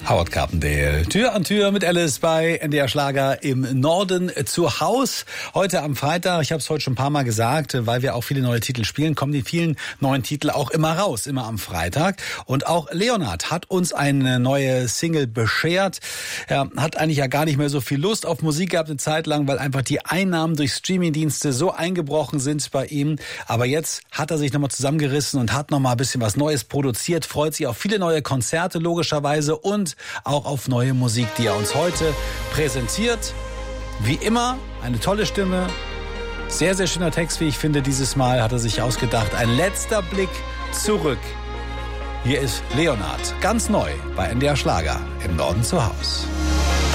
Howard Carpendale, Tür an Tür mit Alice bei NDR Schlager im Norden zu Haus. Heute am Freitag, ich habe es heute schon ein paar Mal gesagt, weil wir auch viele neue Titel spielen, kommen die vielen neuen Titel auch immer raus, immer am Freitag. Und auch Leonard hat uns eine neue Single beschert. Er hat eigentlich ja gar nicht mehr so viel Lust auf Musik gehabt eine Zeit lang, weil einfach die Einnahmen durch Streamingdienste so eingebrochen sind bei ihm. Aber jetzt hat er sich nochmal zusammengerissen und hat nochmal ein bisschen was Neues produziert, freut sich auf viele neue Konzerte logischerweise und auch auf neue Musik, die er uns heute präsentiert. Wie immer, eine tolle Stimme, sehr, sehr schöner Text, wie ich finde. Dieses Mal hat er sich ausgedacht, ein letzter Blick zurück. Hier ist Leonard, ganz neu bei NDR Schlager im Norden zu Haus.